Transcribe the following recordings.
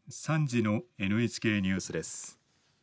3時の NHK ニュースです。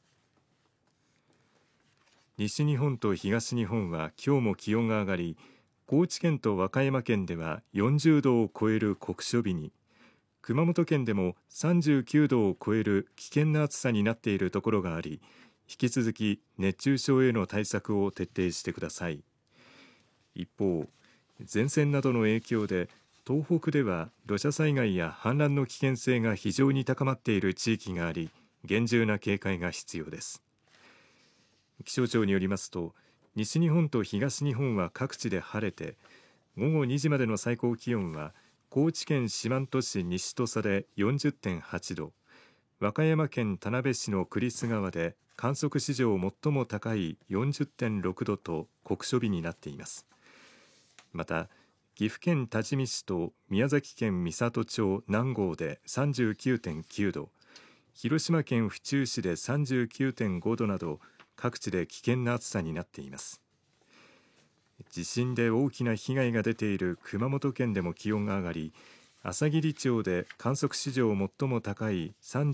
西日本と東日本は今日も気温が上がり、高知県と和歌山県では40度を超える酷暑日に、熊本県でも39度を超える危険な暑さになっているところがあり、引き続き熱中症への対策を徹底してください。一方、前線などの影響で東北では土砂災害や氾濫の危険性が非常に高まっている地域があり、厳重な警戒が必要です。気象庁によりますと、西日本と東日本は各地で晴れて、午後2時までの最高気温は高知県四万十市西土佐で 40.8 度、和歌山県田辺市の栗栖川で観測史上最も高い 40.6 度と酷暑日になっています。また、岐阜県多治見市と宮崎県美郷町南郷で 39.9 度、広島県府中市で 39.5 度など、各地で危険な暑さになっています。地震で大きな被害が出ている熊本県でも気温が上がり、あさぎり町で観測史上最も高い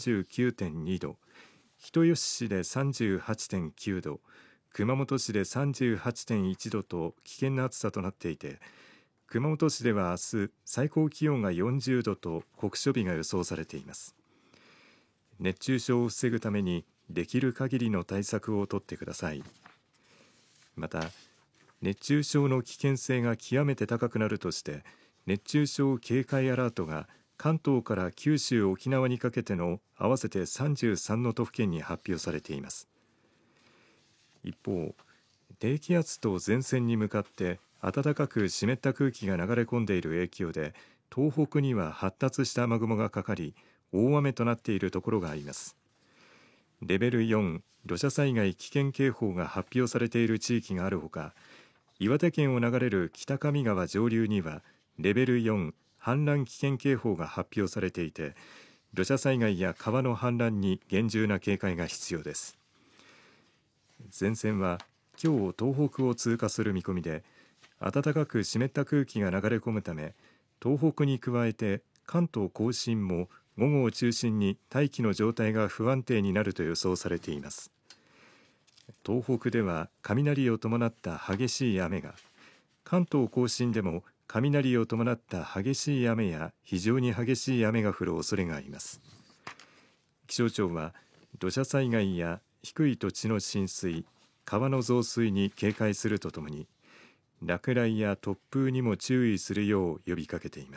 39.2 度、人吉市で 38.9 度、熊本市で 38.1 度と危険な暑さとなっていて、熊本市では明日最高気温が40度と酷暑日が予想されています。熱中症を防ぐためにできる限りの対策を取ってください。また、熱中症の危険性が極めて高くなるとして熱中症警戒アラートが関東から九州沖縄にかけての合わせて33の都府県に発表されています。一方、低気圧と前線に向かって暖かく湿った空気が流れ込んでいる影響で、東北には発達した雨雲がかかり、大雨となっているところがあります。レベル4土砂災害危険警報が発表されている地域があるほか、岩手県を流れる北上川上流にはレベル4氾濫危険警報が発表されていて、土砂災害や川の氾濫に厳重な警戒が必要です。前線は今日東北を通過する見込みで、暖かく湿った空気が流れ込むため、東北に加えて関東甲信も午後を中心に大気の状態が不安定になると予想されています。東北では雷を伴った激しい雨が、関東甲信でも雷を伴った激しい雨や非常に激しい雨が降る恐れがあります。気象庁は土砂災害や低い土地の浸水、川の増水に警戒するとともに、落雷や突風にも注意するよう呼びかけています。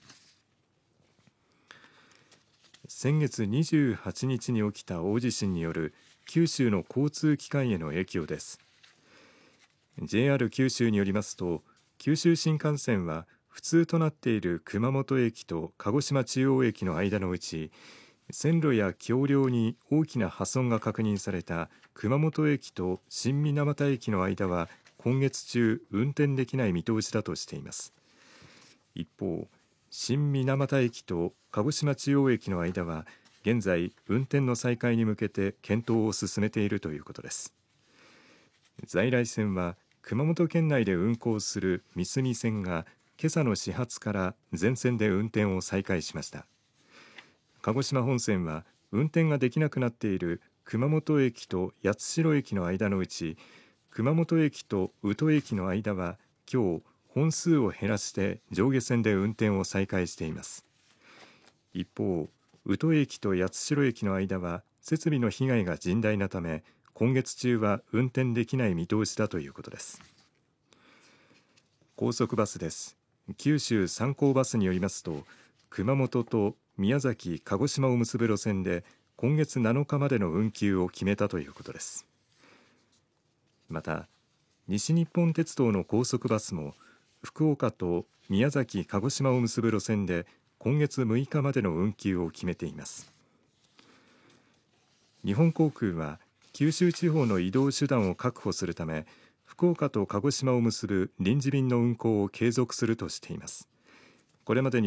先月28日に起きた大地震による九州の交通機関への影響です。 JR 九州によりますと、九州新幹線は不通となっている熊本駅と鹿児島中央駅の間のうち、線路や橋梁に大きな破損が確認された熊本駅と新水俣駅の間は今月中運転できない見通しだとしています。一方、新水俣駅と鹿児島中央駅の間は現在運転の再開に向けて検討を進めているということです。在来線は熊本県内で運行する三角線が今朝の始発から全線で運転を再開しました。鹿児島本線は運転ができなくなっている熊本駅と八代駅の間のうち、熊本駅と宇土駅の間は今日本数を減らして上下線で運転を再開しています。一方、宇土駅と八代駅の間は設備の被害が甚大なため、今月中は運転できない見通しだということです。高速バスです。九州三高バスによりますと、熊本と宮崎、鹿児島を結ぶ路線で今月7日までの運休を決めたということです。また、西日本鉄道の高速バスも福岡と宮崎、鹿児島を結ぶ路線で今月6日までの運休を決めています。日本航空は九州地方の移動手段を確保するため、福岡と鹿児島を結ぶ臨時便の運航を継続するとしています。これまでに